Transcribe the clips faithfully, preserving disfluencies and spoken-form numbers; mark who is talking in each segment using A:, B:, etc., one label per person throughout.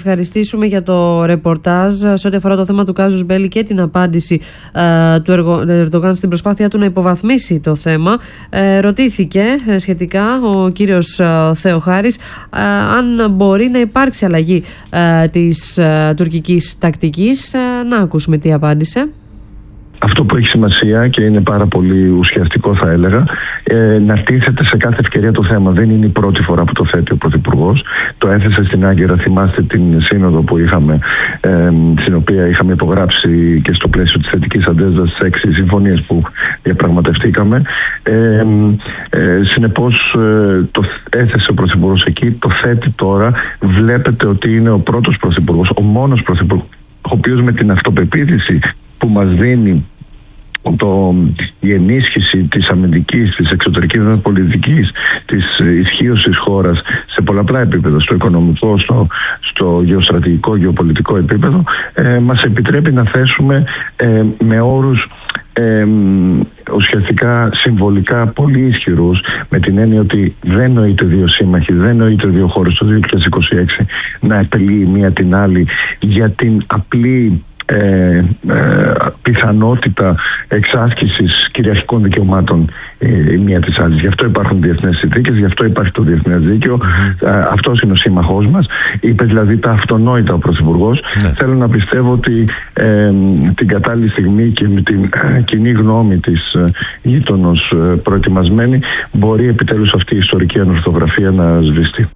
A: ευχαριστήσουμε για το ρεπορτάζ σε ό,τι αφορά το θέμα του Κάζους Μπέλι και την απάντηση ε, του Ερντογάν στην προσπάθειά του να υποβαθμίσει το θέμα. Ε, ρωτήθηκε ε, σχετικά ο κύριος ε, Θεοχάρης ε, αν μπορεί να υπάρξει αλλαγή ε, της ε, τουρκικής τακτικής. Ε, να ακούσουμε τι απάντησε.
B: Αυτό που έχει σημασία και είναι πάρα πολύ ουσιαστικό, θα έλεγα, ε, να τίθεται σε κάθε ευκαιρία το θέμα. Δεν είναι η πρώτη φορά που το θέτει ο Πρωθυπουργός. Το έθεσε στην Άγκυρα, θυμάστε την σύνοδο που είχαμε, ε, στην οποία είχαμε υπογράψει και στο πλαίσιο της θετικής αντέδρασης τις έξι συμφωνίες που διαπραγματευτήκαμε. Ε, ε, συνεπώς, ε, το έθεσε ο Πρωθυπουργός εκεί, το θέτει τώρα. Βλέπετε ότι είναι ο πρώτος Πρωθυπουργός, ο μόνος Πρωθυπουργός, ο οποίος με την αυτοπεποίθηση που μας δίνει το, η ενίσχυση της αμυντικής, της εξωτερικής πολιτικής, της ισχύως της χώρας σε πολλαπλά επίπεδα, στο οικονομικό, στο, στο γεωστρατηγικό, γεωπολιτικό επίπεδο, ε, μας επιτρέπει να θέσουμε ε, με όρους ε, ουσιαστικά συμβολικά πολύ ισχυρούς, με την έννοια ότι δεν νοείται δύο σύμμαχοι, δεν νοείται δύο χώρες το δύο χιλιάδες είκοσι έξι να επιλύει η μία την άλλη για την απλή Ε, ε, πιθανότητα εξάσκησης κυριαρχικών δικαιωμάτων ε, η μία της άλλης. Γι' αυτό υπάρχουν διεθνές συνθήκες, γι' αυτό υπάρχει το διεθνές δίκαιο. Mm-hmm. Ε, αυτός είναι ο σύμμαχός μας. Είπε δηλαδή τα αυτονόητα ο Πρωθυπουργός. Mm-hmm. Θέλω να πιστεύω ότι ε, την κατάλληλη στιγμή και με την ε, κοινή γνώμη της ε, γείτονος ε, προετοιμασμένη, μπορεί επιτέλους αυτή η ιστορική ανορθογραφία να σβηστεί.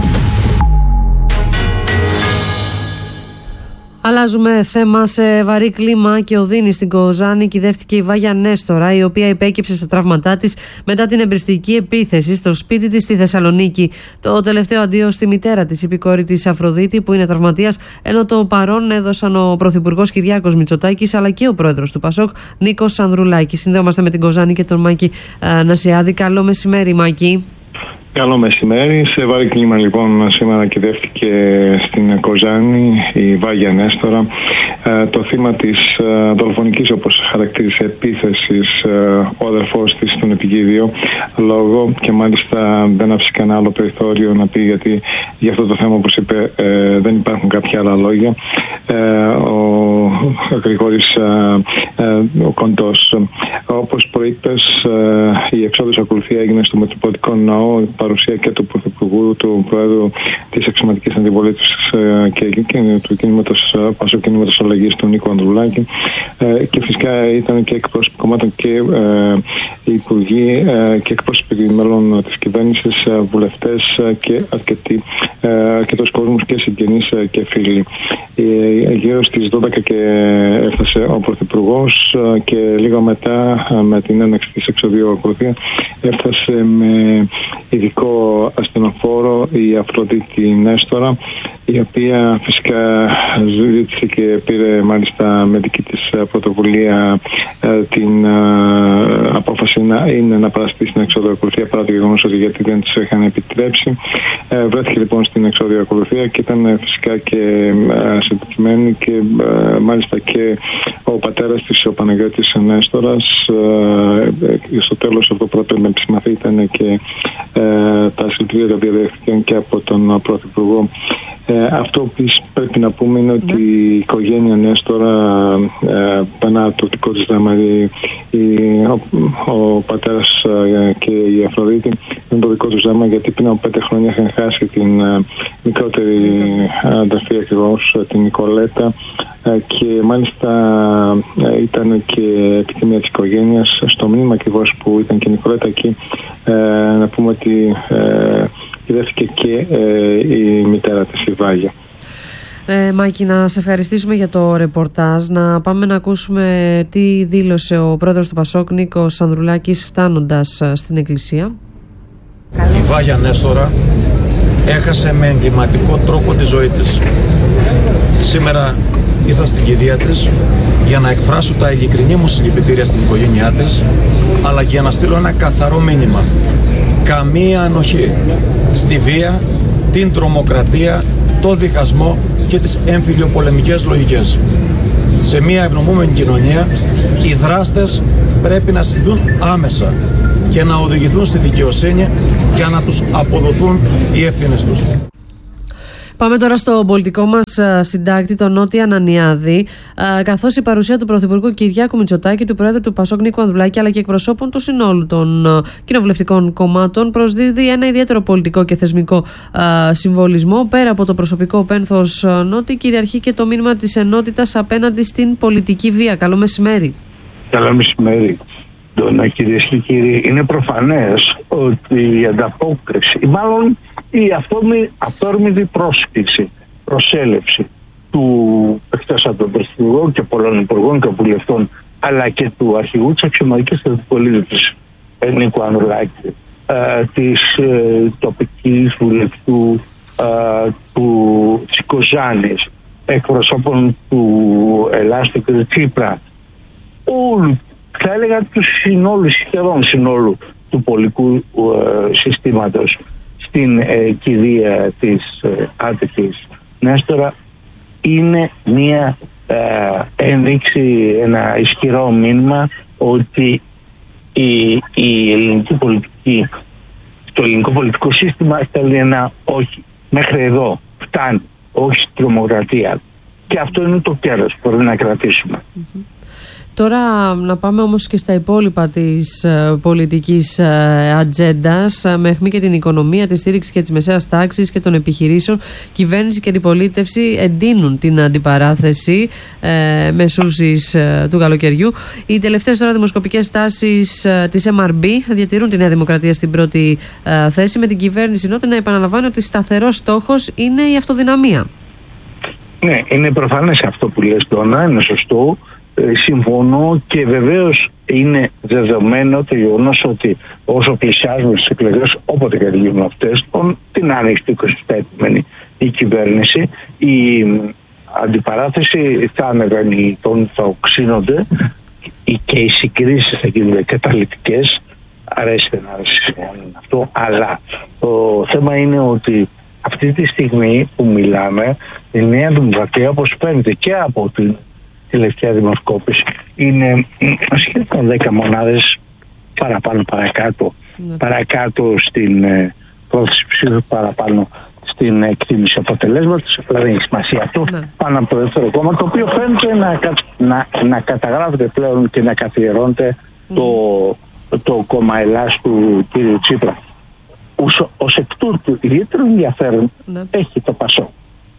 A: Αλλάζουμε θέμα. Σε βαρύ κλίμα και οδύνη στην Κοζάνη κυδεύτηκε η Βάγια Νέστορα, η οποία υπέκυψε στα τραύματά της μετά την εμπριστική επίθεση στο σπίτι της στη Θεσσαλονίκη. Το τελευταίο αντίο στη μητέρα της, η πικόρη της Αφροδίτη, που είναι τραυματίας, ενώ το παρόν έδωσαν ο Πρωθυπουργός Κυριάκος Μητσοτάκης αλλά και ο Πρόεδρος του Πασόκ, Νίκος Ανδρουλάκης. Συνδέομαστε με την Κοζάνη και τον Μάκη ε, Νασιάδη. Καλό μεσημέρι, Μάκη.
C: Καλό μεσημέρι. Σε βαρύ κλίμα λοιπόν σήμερα κυδεύτηκε στην Κοζάνη η Βάγια Νέστορα. Ε, το θύμα της ε, δολοφονικής, όπως χαρακτήρισε, επίθεσης ε, ο αδερφός της στον επικίδιο λόγο, και μάλιστα δεν άφησε κανένα άλλο περιθώριο να πει, γιατί για αυτό το θέμα, όπως είπε, ε, δεν υπάρχουν κάποια άλλα λόγια. Ε, ο, ο Γρηγόρης ε, ε, ο Κοντός. Όπως προείπες, ε, η εξόδος ακολουθία έγινε στο Μητροπολιτικό Ναό, παρουσία και του Πρωθυπουργού, του Πρόεδρου της Αξιωματικής Αντιπολίτευσης ε, και, και του κινήματος Πασόκ Κινήματος Αλλαγής, του Νίκου Ανδρουλάκη, ε, και φυσικά ήταν και εκπρόσωποι κομμάτων και ε, υπουργοί ε, και εκπρόσωποι μέλων της κυβέρνησης, ε, βουλευτές ε, και αρκετοί, ε, αρκετός κόσμος και συγγενείς ε, και φίλοι. Ε, γύρω στις δώδεκα και έφτασε ο Πρωθυπουργός ε, και λίγο μετά, ε, με την έναξη της εξοδίου ακολουθία, έφτασε με ειδικό ασθενοφόρο η Αφροδίτη Νέστορα, η οποία φυσικά ζήτησε και πήρε μάλιστα με δική της πρωτοβουλία την απόφαση να είναι να παραστεί στην εξόδιο ακολουθία, παρά το γεγονός ότι γιατί δεν της είχαν επιτρέψει. Βρέθηκε λοιπόν στην εξόδιο ακολουθία και ήταν φυσικά και συντετριμένη, και μάλιστα και ο πατέρας της, ο Παναγιώτης Νέστορας. Στο τέλος αυτό που πρέπει να επισημαθεί ήταν και τα συλληπιτήρια τα οποία δέχτηκαν και από τον Πρωθυπουργό. Ε, αυτό που πρέπει να πούμε είναι ότι η οικογένεια Νέστορα ε, περνά το δικό της δράμα. Ο, ο πατέρας ε, και η Αφροδίτη είναι το δικό τους δράμα, γιατί πριν από πέντε χρόνια είχαν χάσει την ε, μικρότερη αδερφή, ακριβώς, την Νικολέτα, ε, και μάλιστα ε, ήταν και επιθυμία της οικογένειας στο μνήμα ακριβώς που ήταν και η Νικολέτα εκεί, ε, να πούμε ότι ε, κυδεύτηκε και ε, η μητέρα της, η Βάγια.
A: Ε, Μάκη, να σε ευχαριστήσουμε για το ρεπορτάζ. Να πάμε να ακούσουμε τι δήλωσε ο πρόεδρος του Πασόκ, Νίκος Ανδρουλάκης, φτάνοντας στην εκκλησία.
D: Η Βάγια Νέστορα έχασε με εγκληματικό τρόπο τη ζωή της. Σήμερα ήρθα στην κηδεία της για να εκφράσω τα ειλικρινή μου συλληπιτήρια στην οικογένειά της, αλλά και για να στείλω ένα καθαρό μήνυμα. Καμία ανοχή στη βία, την τρομοκρατία, το διχασμό και τις εμφυλιοπολεμικές λογικές. Σε μια ευνομούμενη κοινωνία, οι δράστες πρέπει να συμβούν άμεσα και να οδηγηθούν στη δικαιοσύνη για να τους αποδοθούν οι ευθύνες τους.
A: Πάμε τώρα στο πολιτικό μας συντάκτη, τον Νότι Ανανιάδη, καθώς η παρουσία του Πρωθυπουργού Κυριάκου Μητσοτάκη, του Προέδρου του Πασόκ Νίκου Ανδρουλάκη, αλλά και εκπροσώπων του συνόλου των κοινοβουλευτικών κομμάτων, προσδίδει ένα ιδιαίτερο πολιτικό και θεσμικό συμβολισμό. Πέρα από το προσωπικό πένθος, Νότι, κυριαρχεί και το μήνυμα της ενότητας απέναντι στην πολιτική βία. Καλό μεσημέρι.
E: Καλό μεσημέρι. Κυρίες και κύριοι, είναι προφανές ότι η ανταπόκριση, ή μάλλον η αυθόρμητη πρόσκληση, προσέλευση του, εκτός από τον Πρωθυπουργό και πολλών υπουργών και βουλευτών, αλλά και του αρχηγού της αξιωματικής αντιπολίτευσης Νίκου Ανδρουλάκη, ε, της ε, τοπικής βουλευτού ε, του της Κοζάνης, εκπροσώπων του Ελλάστου και του Τσίπρα, όλου, θα έλεγα του συνόλου, σχεδόν συνόλου του πολιτικού ε, συστήματος στην ε, κηδεία της ε, άτυχης Νέστορα, είναι μία ε, ένδειξη, ένα ισχυρό μήνυμα ότι η, η ελληνική πολιτική, το ελληνικό πολιτικό σύστημα θέλει ένα όχι, μέχρι εδώ φτάνει, όχι στην τρομοκρατία, και αυτό είναι το κέρδος που πρέπει να κρατήσουμε. Mm-hmm.
A: Τώρα να πάμε όμως και στα υπόλοιπα της ε, πολιτικής ε, ατζέντας, ε, με αιχμή και την οικονομία, τη στήριξη και της μεσαίας τάξης και των επιχειρήσεων. Κυβέρνηση και αντιπολίτευση εντείνουν την αντιπαράθεση ε, μεσούσης ε, του καλοκαιριού. Οι τελευταίες τώρα δημοσκοπικές τάσεις ε, της εμ αρ μπι διατηρούν τη Νέα Δημοκρατία στην πρώτη ε, θέση, με την κυβέρνηση Νότι να επαναλαμβάνει ότι σταθερός στόχος είναι η αυτοδυναμία.
E: Ναι, είναι προφανές αυτό που λες, Ντόνα, είναι σωστό. Συμφωνώ, και βεβαίως είναι δεδομένο το γεγονός ότι όσο πλησιάζουμε στις εκλογές, όποτε καταλήγουν αυτές, την άνοιξη του είκοσι επτά επιμένει η κυβέρνηση, η αντιπαράθεση θα ανεβαίνει, θα οξύνονται και οι συγκρίσεις θα γίνονται καταλυτικές. Αρέσει να αρέσει αυτό, αλλά το θέμα είναι ότι αυτή τη στιγμή που μιλάμε, η Νέα Δημοκρατία, όπως φαίνεται και από την τελευταία δημοσκόπηση, είναι σχεδόν δέκα μονάδες παραπάνω παρακάτω, ναι. παρακάτω στην ε, πρόθεση ψήφου, παραπάνω στην εκτίμηση αποτελέσματος. Δηλαδή έχει σημασία αυτό, ναι. πάνω από το δεύτερο κόμμα, το οποίο φαίνεται να, να, να καταγράφεται πλέον και να καθιερώνεται mm. το, το κόμμα Ελλάς του κ. Τσίπρα. Ως, ως εκ τούτου ιδιαίτερο ενδιαφέρον ναι. έχει το Πασόκ.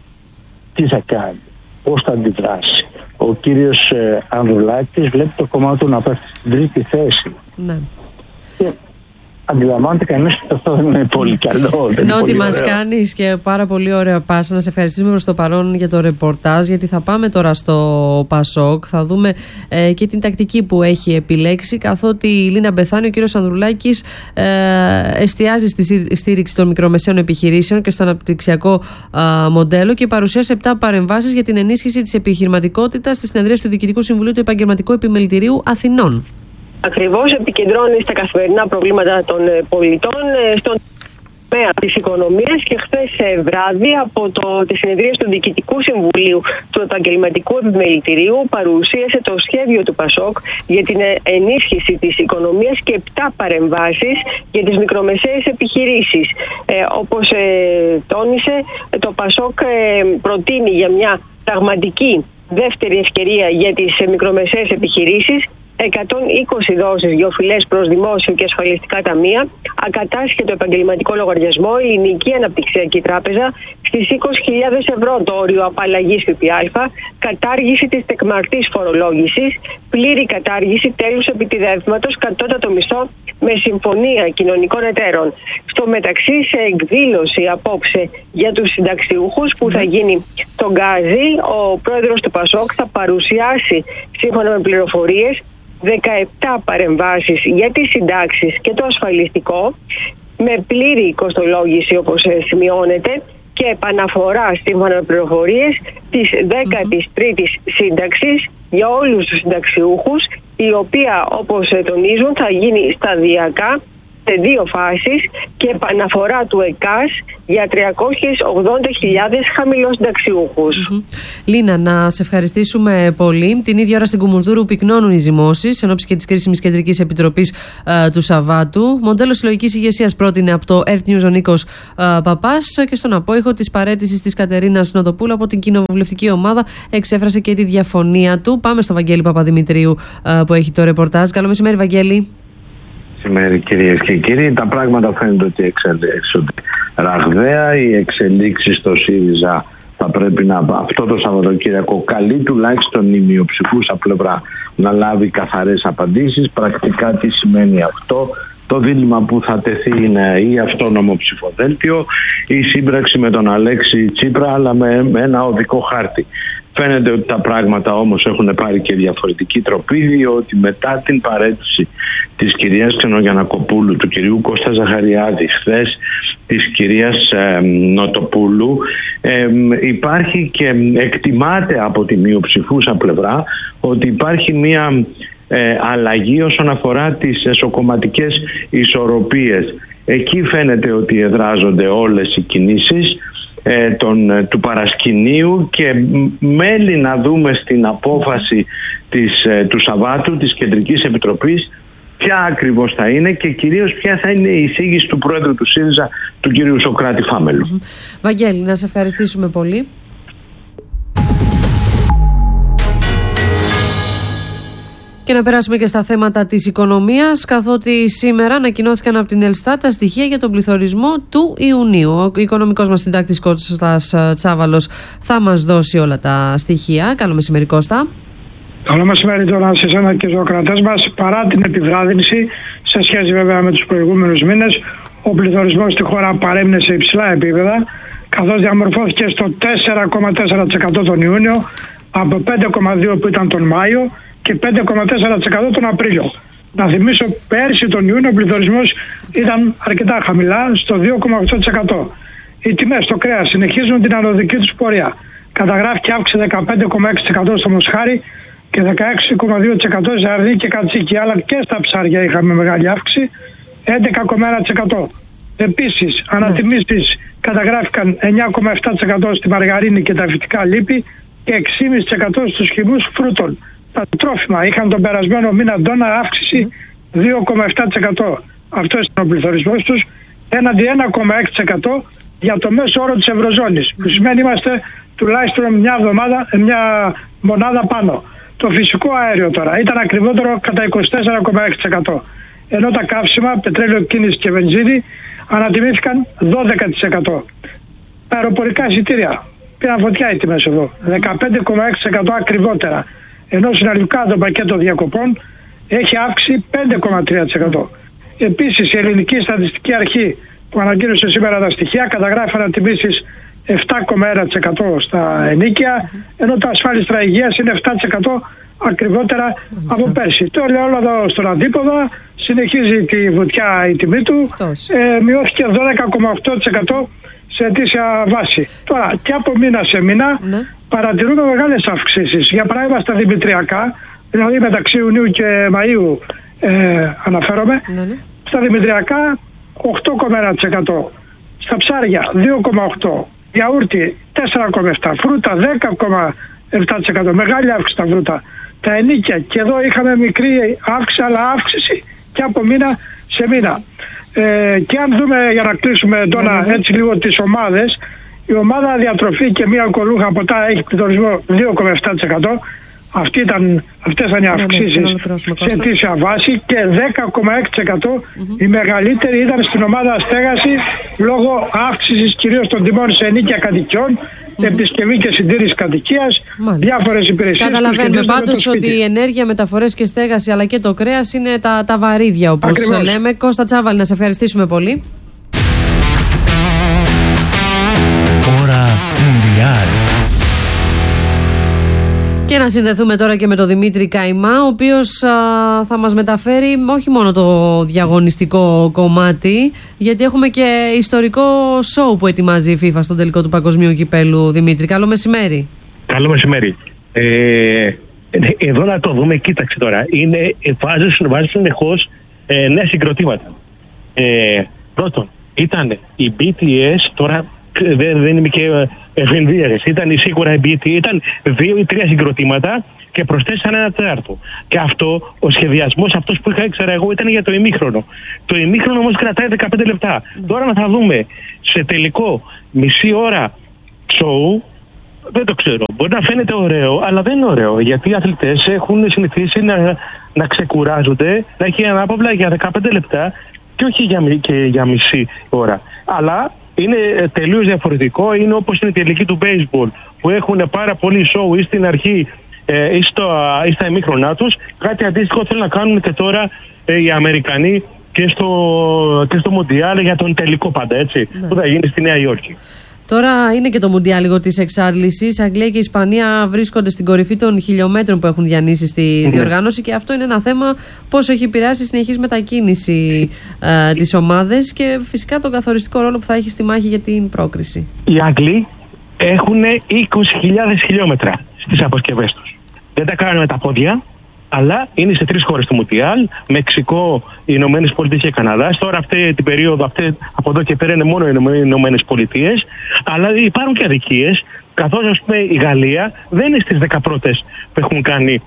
E: Τι θα κάνει, πώς θα αντιδράσει. Ο κύριος ε, Ανδρουλάκης βλέπει το κόμμα του να πέφτει στην τρίτη θέση. Ναι. Και αντιλαμβάνεται κανείς ότι αυτό δεν είναι πολύ καλό.
A: Ενώ ότι μας κάνεις και πάρα πολύ ωραία πάσα. Να σε ευχαριστήσουμε προς το παρόν για το ρεπορτάζ, γιατί θα πάμε τώρα στο Πασόκ. Θα δούμε ε, και την τακτική που έχει επιλέξει, καθότι η Λίνα Μπεθάνη, ο κύριος Ανδρουλάκης, ε, εστιάζει στη στήριξη των μικρομεσαίων επιχειρήσεων και στο αναπτυξιακό ε, μοντέλο, και παρουσίασε επτά παρεμβάσεις για την ενίσχυση της επιχειρηματικότητας στη συνεδρίαση του Διοικητικού Συμβουλίου του Επαγγελματικού Επιμελητηρίου Αθηνών.
F: Ακριβώς, επικεντρώνει στα καθημερινά προβλήματα των πολιτών, στον τομέα της οικονομίας, και χθες βράδυ από το, τη συνεδρίαση του Διοικητικού Συμβουλίου του Επαγγελματικού Επιμελητηρίου παρουσίασε το σχέδιο του Πασόκ για την ενίσχυση της οικονομίας και επτά παρεμβάσεις για τις μικρομεσαίες επιχειρήσεις. Ε, όπως ε, τόνισε, το Πασόκ ε, προτείνει για μια πραγματική δεύτερη ευκαιρία για τις μικρομεσαίες επιχειρήσεις εκατόν είκοσι δόσεις για οφειλές προς δημόσιο και ασφαλιστικά ταμεία, ακατάσχετο επαγγελματικό λογαριασμό, ελληνική αναπτυξιακή τράπεζα, στις είκοσι χιλιάδες ευρώ το όριο απαλλαγής ΦΠΑ, κατάργηση της τεκμαρτής φορολόγησης, πλήρη κατάργηση τέλους επιτιδεύματος, κατώτατο μισθό με συμφωνία κοινωνικών εταίρων. Στο μεταξύ, σε εκδήλωση απόψε για τους συνταξιούχους που θα γίνει τον Γκάζι, ο πρόεδρος του Πασόκ θα παρουσιάσει, σύμφωνα με πληροφορίες, δεκαεπτά παρεμβάσεις για τις συντάξεις και το ασφαλιστικό, με πλήρη κοστολόγηση όπως σημειώνεται, και επαναφορά, σύμφωνα με πληροφορίες, της δέκατης τρίτης σύνταξης για όλους τους συνταξιούχους, η οποία, όπως τονίζουν, θα γίνει σταδιακά σε δύο φάσεις και επαναφορά του ΕΚΑΣ για τριακόσιες ογδόντα χιλιάδες χαμηλοσυνταξιούχους.
A: Mm-hmm. Λίνα, να σε ευχαριστήσουμε πολύ. Την ίδια ώρα στην Κουμουνδούρου πυκνώνουν οι ζυμώσεις εν ώψη και της κρίσιμης Κεντρικής Επιτροπής ε, του Σαββάτου. Μοντέλο συλλογικής ηγεσίας πρότεινε από το Earth News ο Νίκος ε, Παπάς και στον απόϊχο της παραίτησης της Κατερίνας Νοτοπούλου από την κοινοβουλευτική ομάδα εξέφρασε και τη διαφωνία του. Πάμε στο Βαγγέλη Παπαδημητρίου ε, που έχει το ρεπορτάζ. Καλό μεσημέρι, Βαγγέλη.
E: Σήμερα, κυρίες και κύριοι, τα πράγματα φαίνεται ότι εξελίσσονται ραγδαία. Οι εξελίξεις στο ΣΥΡΙΖΑ θα πρέπει να, αυτό το Σαββατοκύριακο, καλεί τουλάχιστον η μειοψηφούσα πλευρά να λάβει καθαρές απαντήσεις. Πρακτικά τι σημαίνει αυτό? Το δίλημμα που θα τεθεί είναι ή αυτόνομο ψηφοδέλτιο ή σύμπραξη με τον Αλέξη Τσίπρα, αλλά με, με ένα οδικό χάρτη. Φαίνεται ότι τα πράγματα όμως έχουν πάρει και διαφορετική τροπή, διότι μετά την παρέτηση της κυρίας Ξενογιαννακοπούλου, του κυρίου Κώστα Ζαχαριάδη, χθες της κυρίας ε, Νοτοπούλου, ε, υπάρχει και εκτιμάται από τη μειοψηφούσα πλευρά ότι υπάρχει μια ε, αλλαγή όσον αφορά τις εσωκομματικές ισορροπίες. Εκεί φαίνεται ότι εδράζονται όλες οι κινήσεις ε, τον, του παρασκηνίου και μένει να δούμε στην απόφαση της, ε, του Σαββάτου της Κεντρικής Επιτροπής ποια ακριβώς θα είναι και κυρίως ποια θα είναι η εισήγηση του Πρόεδρου του ΣΥΡΙΖΑ, του κυρίου Σωκράτη Φάμελου.
A: Mm-hmm. Βαγγέλη, να σε ευχαριστήσουμε πολύ. Και να περάσουμε και στα θέματα της οικονομίας, καθότι σήμερα ανακοινώθηκαν από την Ελστάτ τα στοιχεία για τον πληθωρισμό του Ιουνίου. Ο οικονομικός μας συντάκτης Κώστας Τσάβαλος θα μας δώσει όλα τα στοιχεία. Καλό μεσημέρι, Κώστα.
G: Καλό μεσημέρι τώρα σε εσένα και στους ακροατές μας. Παρά την επιβράδυνση, σε σχέση βέβαια με τους προηγούμενους μήνες, ο πληθωρισμός στη χώρα παρέμεινε σε υψηλά επίπεδα, καθώς διαμορφώθηκε στο τέσσερα κόμμα τέσσερα τοις εκατό τον Ιούνιο, από πέντε κόμμα δύο τοις εκατό που ήταν τον Μάιο και πέντε κόμμα τέσσερα τοις εκατό τον Απρίλιο. Να θυμίσω, πέρσι τον Ιούνιο ο πληθωρισμός ήταν αρκετά χαμηλά, στο δύο κόμμα οκτώ τοις εκατό. Οι τιμές στο κρέας συνεχίζουν την ανωδική τους πορεία. Καταγράφηκε αύξηση δεκαπέντε κόμμα έξι τοις εκατό στο μοσχάρι και δεκαέξι κόμμα δύο τοις εκατό σε αρνί και κατσίκι, αλλά και στα ψάρια είχαμε μεγάλη αύξηση, έντεκα κόμμα ένα τοις εκατό. Επίσης, ανατιμήσεις καταγράφηκαν εννιά κόμμα επτά τοις εκατό στη μαργαρίνη και τα φυτικά λίπη και έξι κόμμα πέντε τοις εκατό στους χυμούς φρούτων. Τα τρόφιμα είχαν τον περασμένο μήνα ντόνα αύξηση δύο κόμμα επτά τοις εκατό. Αυτό ήταν ο πληθωρισμός τους, έναντι ένα κόμμα έξι τοις εκατό για το μέσο όρο της Ευρωζώνης, που σημαίνει είμαστε τουλάχιστον μια εβδομάδα, μια μονάδα πάνω. Το φυσικό αέριο τώρα ήταν ακριβότερο κατά είκοσι τέσσερα κόμμα έξι τοις εκατό. Ενώ τα καύσιμα, πετρέλαιο κίνηση και βενζίνη ανατιμήθηκαν δώδεκα τοις εκατό. Τα αεροπορικά εισιτήρια πήραν φωτιά οι τιμές εδώ, δεκαπέντε κόμμα έξι τοις εκατό ακριβότερα. Ενώ συνολικά το πακέτο διακοπών έχει αύξηση πέντε κόμμα τρία τοις εκατό. Επίσης η Ελληνική Στατιστική Αρχή που ανακοίνωσε σήμερα τα στοιχεία καταγράφει ανατιμήσεις επτά κόμμα ένα τοις εκατό στα ενίκια, ενώ τα ασφάλιστρα υγείας είναι επτά τοις εκατό ακριβότερα από πέρσι. Το λέω όλο εδώ στον αντίποδα, συνεχίζει τη βουτιά η τιμή του, ε, μειώθηκε δώδεκα κόμμα οκτώ τοις εκατό σε αιτήσια βάση. Τώρα και από μήνα σε μήνα ναι. παρατηρούμε μεγάλες αυξήσεις. Για παράδειγμα στα δημητριακά, δηλαδή μεταξύ Ιουνίου και Μαΐου ε, αναφέρομαι, ναι, ναι. στα δημητριακά οκτώ κόμμα ένα τοις εκατό, στα ψάρια δύο κόμμα οκτώ τοις εκατό, γιαούρτι τέσσερα κόμμα επτά τοις εκατό, φρούτα δέκα κόμμα επτά τοις εκατό, μεγάλη αύξηση στα φρούτα. Τα ενίκια και εδώ είχαμε μικρή αύξηση, αλλά αύξηση και από μήνα σε μήνα. Ε, και αν δούμε, για να κλείσουμε τώρα mm-hmm. έτσι λίγο τις ομάδες, η ομάδα διατροφή και μία αλκοολούχα ποτά έχει πληθωρισμό δύο κόμμα επτά τοις εκατό. Αυτή ήταν, αυτές ήταν οι αυξήσεις mm-hmm. σε αιτήσια βάση και δέκα κόμμα έξι τοις εκατό mm-hmm. η μεγαλύτερη ήταν στην ομάδα στέγαση λόγω αύξησης κυρίως των τιμών σε ενίκια κατοικιών, mm-hmm. επισκευή και συντήρηση κατοικίας, διάφορες υπηρεσίες.
A: Καταλαβαίνουμε πάντως ότι η ενέργεια, μεταφορές και στέγαση αλλά και το κρέας είναι τα, τα βαρύδια όπως Ακριβώς. λέμε. Κώστα Τσάβαλη, να σε ευχαριστήσουμε πολύ. Ώρα Μουντιάλ. Και να συνδεθούμε τώρα και με τον Δημήτρη Καϊμά, ο οποίος α, θα μας μεταφέρει όχι μόνο το διαγωνιστικό κομμάτι, γιατί έχουμε και ιστορικό σοου που ετοιμάζει η FIFA στον τελικό του Παγκοσμίου Κυπέλου. Δημήτρη, καλό μεσημέρι.
H: Καλό μεσημέρι. Ε, εδώ να το δούμε, κοίταξε τώρα. Είναι, βάζουν, βάζουν συνεχώς ε, νέα συγκροτήματα. Ε, πρώτον, ήταν η μπι τι ες, τώρα δεν, δεν είμαι και ευενδύαρες, ήταν σίγουρα η μπι τι ες, ήταν δύο ή τρία συγκροτήματα και προσθέσαν ένα τέταρτο. Και αυτό, ο σχεδιασμός αυτός που είχα, ήξερα εγώ, ήταν για το ημίχρονο. Το ημίχρονο όμως κρατάει δεκαπέντε λεπτά. Mm. Τώρα να θα δούμε σε τελικό μισή ώρα show, δεν το ξέρω. Μπορεί να φαίνεται ωραίο, αλλά δεν είναι ωραίο. Γιατί οι αθλητές έχουν συνηθίσει να, να ξεκουράζονται, να έχει ανάπαυλα για δεκαπέντε λεπτά και όχι για, και για μισή ώρα. Αλλά είναι τελείως διαφορετικό. Είναι όπως είναι η τελική του baseball, που έχουν πάρα πολύ show ή στην αρχή ή, στο, ή στα ημίχρονά τους. Κάτι αντίστοιχο θέλουν να κάνουν και τώρα ε, οι Αμερικανοί και στο, και στο Μουντιάλ για τον τελικό πάντα, έτσι, ναι, που θα γίνει στη Νέα Υόρκη.
A: Τώρα είναι και το Μουντιάλ λίγο της εξάντλησης. Αγγλία και Ισπανία βρίσκονται στην κορυφή των χιλιόμετρων που έχουν διανύσει στη mm-hmm. διοργάνωση, και αυτό είναι ένα θέμα πόσο έχει επηρεάσει η συνεχής μετακίνηση ε, τις ομάδες και φυσικά τον καθοριστικό ρόλο που θα έχει στη μάχη για την πρόκριση.
H: Οι Άγγλοι έχουν είκοσι χιλιάδες χιλιόμετρα στις αποσκευές τους. Δεν τα κάνουν με τα πόδια, αλλά είναι σε τρεις χώρες του Μουντιάλ, Μεξικό, οι Ηνωμένες Πολιτείες και Καναδάς. Τώρα αυτή την περίοδο, αυτή, από εδώ και πέρα είναι μόνο οι Ηνωμένες Πολιτείες, αλλά υπάρχουν και αδικίες, καθώς ας πούμε η Γαλλία δεν είναι στις δέκα πρώτες που έχουν κάνει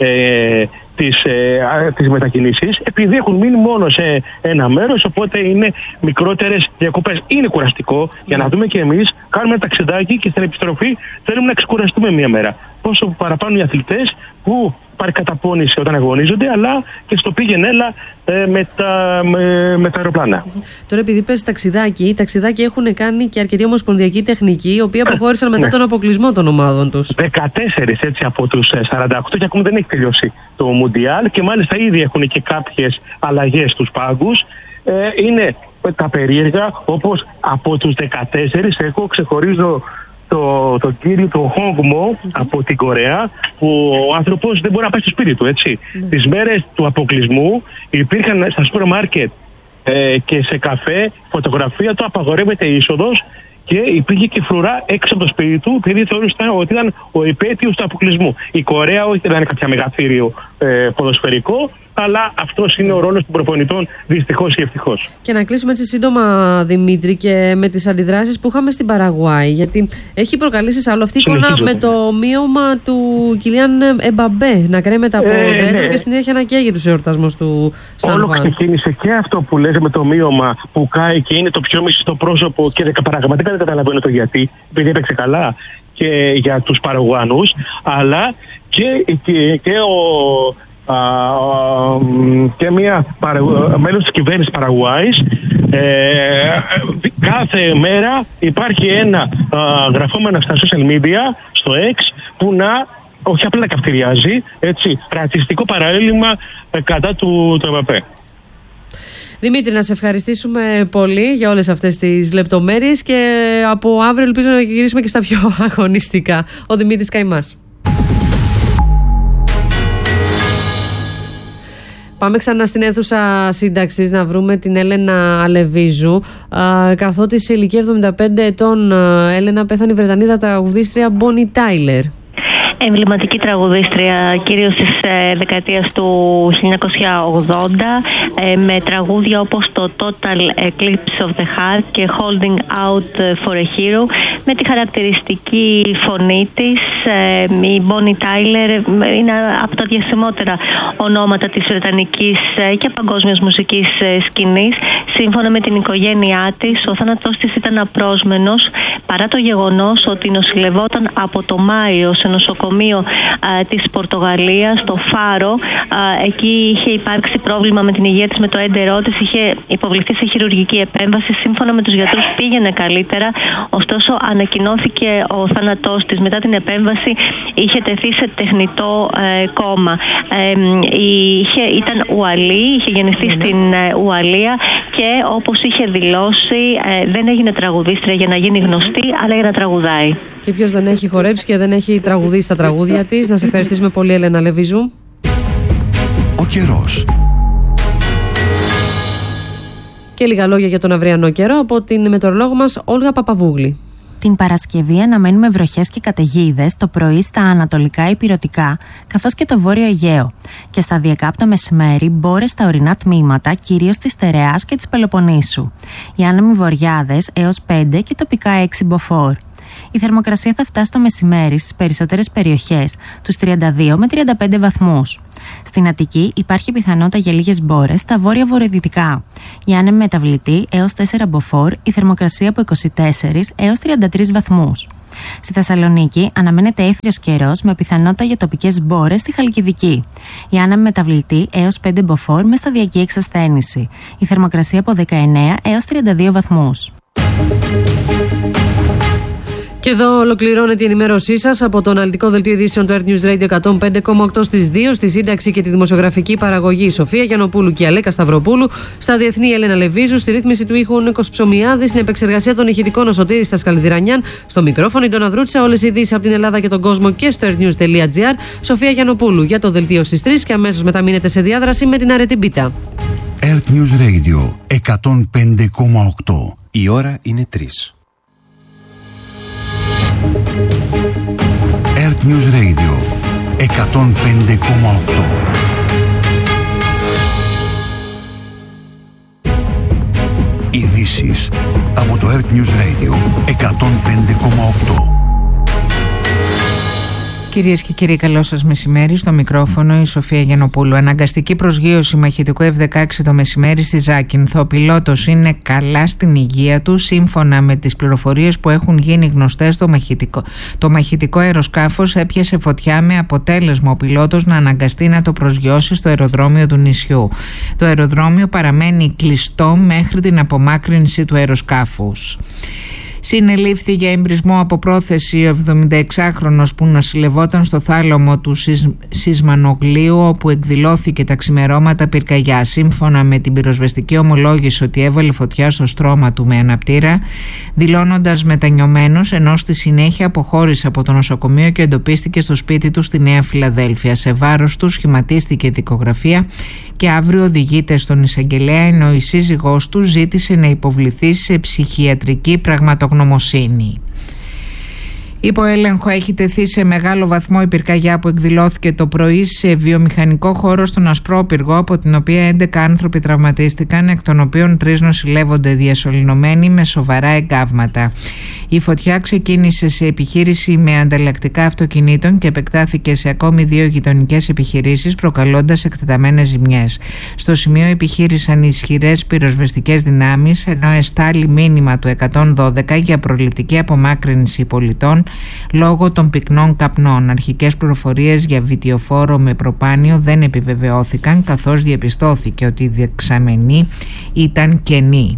H: ε, τις, ε, τις μετακινήσεις, επειδή έχουν μείνει μόνο σε ένα μέρος, οπότε είναι μικρότερες διακοπές. Είναι κουραστικό, για να δούμε και εμείς, κάνουμε ένα ταξιδάκι και στην επιστροφή θέλουμε να ξεκουραστούμε μία μέρα. Πόσο παραπάνω οι αθλητές που πάρει καταπώνηση όταν αγωνίζονται, αλλά και στο πήγαινε έλα ε, με, τα, με, με τα αεροπλάνα.
A: Τώρα, επειδή πες ταξιδάκι, οι ταξιδάκι έχουν κάνει και αρκετή ομοσπονδιακή τεχνική, οι οποίοι αποχώρησαν μετά ναι. τον αποκλεισμό των ομάδων τους.
H: δεκατέσσερις έτσι από τους σαράντα οκτώ, και ακόμα δεν έχει τελειώσει το Μουντιάλ, και μάλιστα ήδη έχουν και κάποιες αλλαγές στους πάγκους. Ε, είναι τα περίεργα, όπως από τους δεκατέσσερις, εγώ ξεχωρίζω το, το κύριο του Χόγμο mm-hmm. από την Κορέα, που ο άνθρωπος δεν μπορεί να πάει στο σπίτι του, έτσι. Mm-hmm. Τις μέρες του αποκλεισμού υπήρχαν στα σούπερ μάρκετ ε, και σε καφέ φωτογραφία του, απαγορεύεται η είσοδος, και υπήρχε και φρουρά έξω από το σπίτι του, επειδή θεωρούσαν ότι ήταν ο υπέτειος του αποκλεισμού. Η Κορέα όχι, δεν είναι κάποια μεγαθύριο ε, ποδοσφαιρικό, αλλά αυτός είναι ο ρόλος των προπονητών, δυστυχώς ή ευτυχώς.
A: Και να κλείσουμε έτσι σύντομα, Δημήτρη, και με τις αντιδράσεις που είχαμε στην Παραγουάη, γιατί έχει προκαλέσει άλλο αυτή η εικόνα με το μείωμα του Κιλιάν Εμπαμπέ να κρέμεται από ε, δέντρο ναι. και συνέχεια να καίγει τους εορτασμούς του Σαν
H: Όλο ξεκίνησε και αυτό που λες με το μείωμα που κάει και είναι το πιο μισό πρόσωπο, και πραγματικά δεν καταλαβαίνω το γιατί, επειδή έπαιξε καλά και για τους Παραγουάνους, αλλά και, και, και ο Α, α, και μια μέλος της κυβέρνησης Παραγουάης. ε, κάθε μέρα υπάρχει ένα α, γραφόμενο στα social media, στο X, που να όχι απλά να καυτηριάζει, έτσι, ρατσιστικό παραέλημα ε, κατά του, του ΕΜΠ.
A: Δημήτρη, να σε ευχαριστήσουμε πολύ για όλες αυτές τις λεπτομέρειες, και από αύριο ελπίζω να γυρίσουμε και στα πιο αγωνιστικά. Ο Δημήτρης Καϊμάς. Πάμε ξανά στην αίθουσα σύνταξης να βρούμε την Έλενα Αλεβίζου. Καθότι σε ηλικία εβδομήντα πέντε ετών, Έλενα, πέθανε η Βρετανίδα τραγουδίστρια Μπόνι Τάιλερ.
I: Εμβληματική τραγουδίστρια, κυρίως της ε, δεκαετίας του χίλια εννιακόσια ογδόντα, ε, με τραγούδια όπως το Total Eclipse of the Heart και Holding Out for a Hero, με τη χαρακτηριστική φωνή της. Ε, η Bonnie Tyler είναι από τα διασημότερα ονόματα της βρετανικής ε, και παγκόσμιας μουσικής ε, σκηνής. Σύμφωνα με την οικογένειά της, ο θάνατός της ήταν απρόσμενος, παρά το γεγονός ότι νοσηλευόταν από το Μάιο σε νοσοκομείο α, της Πορτογαλίας, στο Φάρο. Α, εκεί είχε υπάρξει πρόβλημα με την υγεία της, με το έντερό της, είχε υποβληθεί σε χειρουργική επέμβαση. Σύμφωνα με τους γιατρούς πήγαινε καλύτερα, ωστόσο ανακοινώθηκε ο θάνατός της. Μετά την επέμβαση είχε τεθεί σε τεχνητό ε, κόμμα. Ε, είχε, ήταν Ουαλή, είχε γεννηθεί mm-hmm. στην ε, Ουαλία, και όπως είχε δηλώσει ε, δεν έγινε τραγουδίστρια για να γίνει γνωστή, αλλά για να τραγουδάει.
A: Και ποιος δεν έχει χορέψει και δεν έχει τραγουδίσει τα τραγούδια της. Να σε ευχαριστήσουμε πολύ, Έλενα Λεβίζου.
J: Ο καιρός.
A: Και λίγα λόγια για τον αυριανό καιρό από την μετεωρολόγο μας Όλγα Παπαβούγλη.
K: Την Παρασκευή αναμένουμε βροχές και καταιγίδες το πρωί στα ανατολικά ηπειρωτικά, καθώς και το βόρειο Αιγαίο. Και σταδιακά από το μεσημέρι μπόρες στα ορεινά τμήματα, κυρίως της Στερεάς και της Πελοποννήσου. Οι άνεμοι βορειάδες έως πέντε και τοπικά έξι μποφόρ. Η θερμοκρασία θα φτάσει το μεσημέρι στις περισσότερες περιοχές, τους τριάντα δύο με τριάντα πέντε βαθμούς. Στην Αττική υπάρχει πιθανότητα για λίγες μπόρες στα βόρεια-βορειοδυτικά. Η άνεμη μεταβλητή έως τέσσερα μποφόρ, η θερμοκρασία από είκοσι τέσσερα έως τριάντα τρεις βαθμούς. Στη Θεσσαλονίκη αναμένεται έθριος καιρός με πιθανότητα για τοπικές μπόρες στη Χαλκιδική. Η άνεμη μεταβλητή έως πέντε μποφόρ με σταδιακή εξασθένηση. Η θερμοκρασία από δεκαεννέα έως τριάντα δύο βαθμούς.
A: Και εδώ ολοκληρώνεται η ενημέρωσή σας από το αναλυτικό δελτίο ειδήσεων του Earth News Radio εκατόν πέντε κόμμα οκτώ στις δύο, στη σύνταξη και τη δημοσιογραφική παραγωγή Σοφία Γιαννοπούλου και Αλέκα Σταυροπούλου, στα διεθνή Έλενα Λεβίζου, στη ρύθμιση του ήχου Νίκος Ψωμιάδη, στην επεξεργασία των ηχητικών ο Σωτήρης Τασκαλιδηρανιάν, στο μικρόφωνο η Ντόνα Δρούτσα, όλες οι ειδήσεις από την Ελλάδα και τον κόσμο και στο earthnews.gr. Σοφία Γιαννοπούλου για το δελτίο στις τρεις και αμέσως μετά μείνετε σε διάδραση με την αρετή Μπίτα.
J: Earth News Radio εκατόν πέντε κόμμα οκτώ.
L: Η ώρα είναι τρεις.
J: Earth News Radio εκατόν πέντε κόμμα οκτώ. Ειδήσεις από το Earth News Radio εκατόν πέντε κόμμα οκτώ.
M: Κυρίες και κύριοι, καλό σας μεσημέρι. Στο μικρόφωνο η Σοφία Γιαννοπούλου. Αναγκαστική προσγείωση μαχητικού εφ δεκαέξι το μεσημέρι στη Ζάκυνθο. Ο πιλότος είναι καλά στην υγεία του, σύμφωνα με τις πληροφορίες που έχουν γίνει γνωστές. Το μαχητικό, το μαχητικό αεροσκάφος έπιασε φωτιά, με αποτέλεσμα ο πιλότος να αναγκαστεί να το προσγειώσει στο αεροδρόμιο του νησιού. Το αεροδρόμιο παραμένει κλειστό μέχρι την απομάκρυνση του αεροσκάφους. Συνελήφθη για εμπρισμό από πρόθεση ο εβδομηνταεξάχρονος που νοσηλευόταν στο θάλαμο του Σισμανογλίου, όπου εκδηλώθηκε τα ξημερώματα πυρκαγιά. Σύμφωνα με την πυροσβεστική ομολόγηση ότι έβαλε φωτιά στο στρώμα του με αναπτήρα, δηλώνοντας μετανιωμένος, ενώ στη συνέχεια αποχώρησε από το νοσοκομείο και εντοπίστηκε στο σπίτι του στη Νέα Φιλαδέλφια. Σε βάρος του σχηματίστηκε δικογραφία και αύριο οδηγείται στον εισαγγελέα, ενώ η σύζυγός του ζήτησε να υποβληθεί σε ψυχιατρική πραγματογνωμοσύνη. Υπό έλεγχο έχει τεθεί σε μεγάλο βαθμό η πυρκαγιά που εκδηλώθηκε το πρωί σε βιομηχανικό χώρο στον Ασπρόπυργο, από την οποία έντεκα άνθρωποι τραυματίστηκαν, εκ των οποίων τρεις νοσηλεύονται διασωληνωμένοι με σοβαρά εγκάβματα. Η φωτιά ξεκίνησε σε επιχείρηση με ανταλλακτικά αυτοκινήτων και επεκτάθηκε σε ακόμη δύο γειτονικές επιχειρήσεις, προκαλώντας εκτεταμένες ζημιές. Στο σημείο επιχείρησαν ισχυρές πυροσβεστικές δυνάμεις, ενώ εστάλει μήνυμα του εκατόν δώδεκα για προληπτική απομάκρυνση πολιτών λόγω των πυκνών καπνών. Αρχικές πληροφορίες για βιτιοφόρο με προπάνιο δεν επιβεβαιώθηκαν, καθώς διαπιστώθηκε ότι η δεξαμενή ήταν κενή.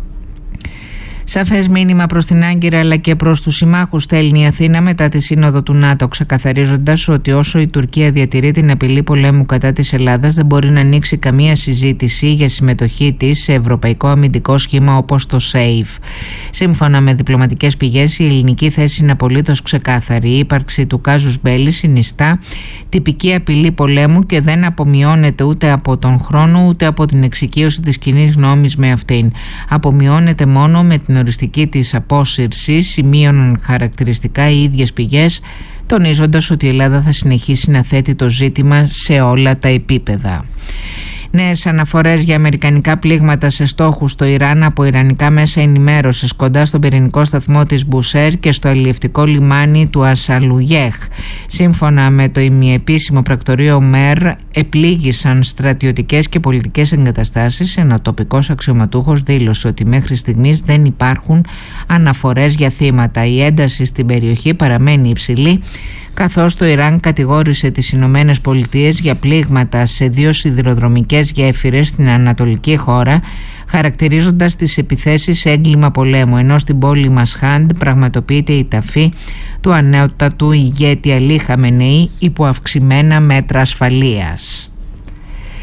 M: Σαφές μήνυμα προς την Άγκυρα αλλά και προς τους συμμάχους στέλνει η Αθήνα μετά τη σύνοδο του ΝΑΤΟ, ξεκαθαρίζοντας ότι όσο η Τουρκία διατηρεί την απειλή πολέμου κατά της Ελλάδας, δεν μπορεί να ανοίξει καμία συζήτηση για συμμετοχή της σε ευρωπαϊκό αμυντικό σχήμα όπως το ΣΕΙΦ. Σύμφωνα με διπλωματικές πηγές, η ελληνική θέση είναι απολύτως ξεκάθαρη. Η ύπαρξη του κάζους μπέλι συνιστά τυπική απειλή πολέμου και δεν απομειώνεται ούτε από τον χρόνο ούτε από την εξοικείωση της κοινής γνώμης με αυτήν. Απομειώνεται μόνο με την οριστική της απόσυρση, σημείωναν χαρακτηριστικά οι ίδιες πηγές, τονίζοντας ότι η Ελλάδα θα συνεχίσει να θέτει το ζήτημα σε όλα τα επίπεδα. Νέες αναφορές για αμερικανικά πλήγματα σε στόχους στο Ιράν από ιρανικά μέσα ενημέρωσης κοντά στον πυρηνικό σταθμό της Μπουσέρ και στο αλλιευτικό λιμάνι του Ασαλουγέχ. Σύμφωνα με το ημιεπίσημο πρακτορείο ΜΕΡ, επλήγησαν στρατιωτικές και πολιτικές εγκαταστάσεις, ενώ ο τοπικός αξιωματούχος δήλωσε ότι μέχρι στιγμής δεν υπάρχουν αναφορές για θύματα. Η ένταση στην περιοχή παραμένει υψηλή, καθώς το Ιράν κατηγόρησε τις Ηνωμένες Πολιτείες για πλήγματα σε δύο σιδηροδρομικές γέφυρες στην ανατολική χώρα, χαρακτηρίζοντας τις επιθέσεις έγκλημα πολέμου, ενώ στην πόλη Μασχάντ πραγματοποιείται η ταφή του ανώτατου ηγέτη Αλή Χαμενεή υπό αυξημένα μέτρα ασφαλείας.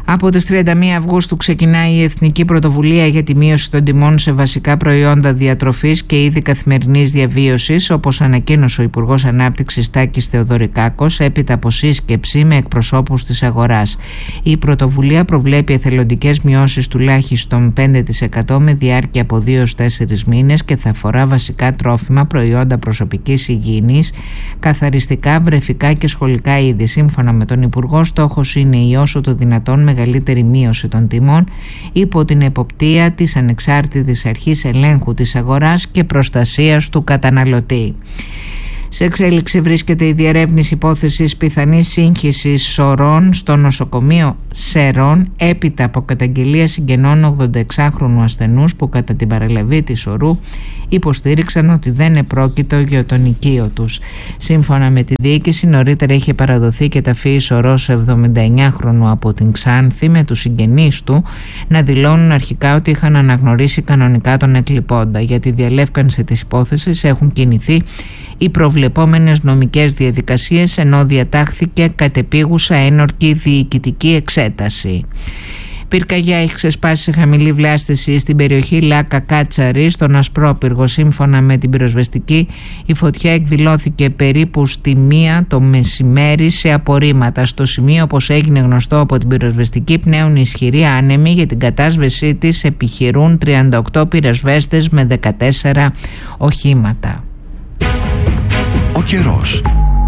M: Από τις τριάντα μία Αυγούστου ξεκινάει η Εθνική Πρωτοβουλία για τη μείωση των τιμών σε βασικά προϊόντα διατροφής και είδη καθημερινής διαβίωσης, όπως ανακοίνωσε ο Υπουργός Ανάπτυξης Τάκης Θεοδωρικάκος έπειτα από σύσκεψη με εκπροσώπους της αγοράς. Η πρωτοβουλία προβλέπει εθελοντικές μειώσεις τουλάχιστον πέντε τοις εκατό με διάρκεια από δύο έως τέσσερις μήνες και θα αφορά βασικά τρόφιμα, προϊόντα προσωπικής υγιεινής, καθαριστικά, βρεφικά και σχολικά είδη. Σύμφωνα με τον Υπουργό, στόχος είναι η όσο το δυνατόν μεγαλύτερη μείωση των τιμών υπό την εποπτεία της ανεξάρτητης αρχής ελέγχου της αγοράς και προστασίας του καταναλωτή. Σε εξέλιξη βρίσκεται η διερεύνηση υπόθεσης πιθανής σύγχυσης σωρών στο νοσοκομείο Σερών έπειτα από καταγγελία συγγενών ογδονταεξάχρονου ασθενούς που κατά την παραλαβή της σωρού υποστήριξαν ότι δεν επρόκειτο για τον οικείο τους. Σύμφωνα με τη διοίκηση, νωρίτερα είχε παραδοθεί και ταφή σωρός εβδομηνταεννιάχρονου από την Ξάνθη, με τους συγγενείς του να δηλώνουν αρχικά ότι είχαν αναγνωρίσει κανονικά τον εκλειπώντα. Για τη διαλεύκανση της υπόθεσης έχουν κινηθεί οι προβλεπόμενες νομικές διαδικασίες, ενώ διατάχθηκε κατεπίγουσα ένορκη διοικητική εξέταση. Πυρκαγιά έχει ξεσπάσει σε χαμηλή βλάστηση στην περιοχή Λάκα Κάτσαρη, στον Ασπρόπυργο. Σύμφωνα με την πυροσβεστική, η φωτιά εκδηλώθηκε περίπου στη μία το μεσημέρι σε απορρίμματα. Στο σημείο, όπως έγινε γνωστό από την πυροσβεστική, πνέουν ισχυροί άνεμοι. Για την κατάσβεσή της επιχειρούν τριάντα οκτώ πυροσβέστες με δεκατέσσερα οχήματα.
J: Ο καιρός.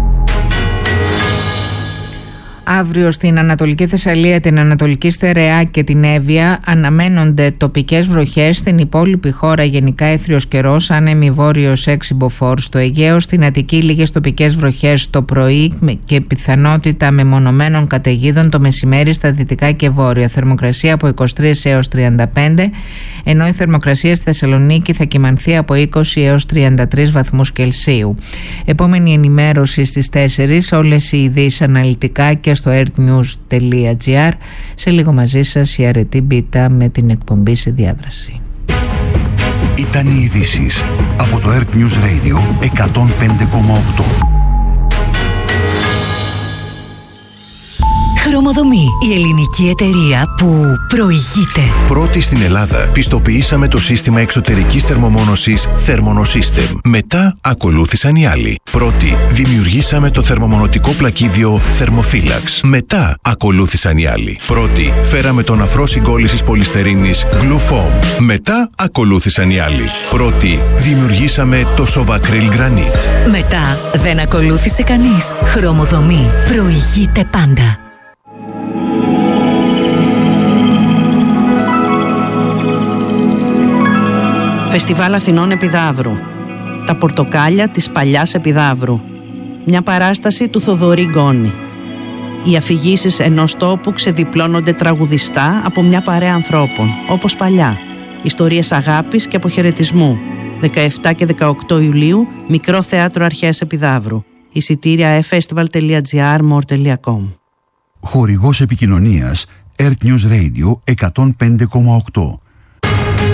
M: Αύριο στην Ανατολική Θεσσαλία, την Ανατολική Στερεά και την Εύβοια αναμένονται τοπικές βροχές. Στην υπόλοιπη χώρα γενικά έθριος καιρός, άνεμη βόρειος έξι μποφόρ. Στο Αιγαίο, στην Αττική λίγες τοπικές βροχές το πρωί και πιθανότητα μεμονωμένων καταιγίδων το μεσημέρι στα δυτικά και βόρεια. Θερμοκρασία από είκοσι τρία έως τριάντα πέντε, ενώ η θερμοκρασία στη Θεσσαλονίκη θα κυμανθεί από είκοσι έως τριάντα τρεις βαθμούς Κελσίου. Επόμενη ενημέρωση στις τέσσερις, όλες οι ειδήσεις αναλυτικά και στο earthnews τελεία gr. Σε λίγο μαζί σας η Αρετή Μπίτα με την εκπομπή σε διάδραση.
J: Ήταν οι ειδήσεις από το Earth News Radio εκατόν πέντε κόμμα οκτώ.
L: Χρωμοδομή, η ελληνική εταιρεία που προηγείται.
N: Πρώτη στην Ελλάδα πιστοποιήσαμε το σύστημα εξωτερικής θερμομόνωσης Thermonosystem. Μετά ακολούθησαν οι άλλοι. Πρώτη δημιουργήσαμε το θερμομονωτικό πλακίδιο Thermophilax. Μετά ακολούθησαν οι άλλοι. Πρώτη φέραμε τον αφρό συγκόλλησης πολυστερίνης Glufoam. Μετά ακολούθησαν οι άλλοι. Πρώτη δημιουργήσαμε το Sovacryl Granite.
L: Μετά δεν ακολούθησε κανείς. Χρωμοδομή προηγείται πάντα.
O: Φεστιβάλ Αθηνών Επιδαύρου. Τα πορτοκάλια της παλιάς Επιδαύρου. Μια παράσταση του Θοδωρή Γκόνη. Οι αφηγήσεις ενός τόπου ξεδιπλώνονται τραγουδιστά από μια παρέα ανθρώπων, όπως παλιά. Ιστορίες αγάπης και αποχαιρετισμού. δεκαεπτά και δεκαοκτώ Ιουλίου, Μικρό Θέατρο Αρχαίας Επιδαύρου. Εισιτήρια e festival τελεία gr, more τελεία com.
J: Χορηγός επικοινωνίας Earth News Radio εκατόν πέντε κόμμα οκτώ.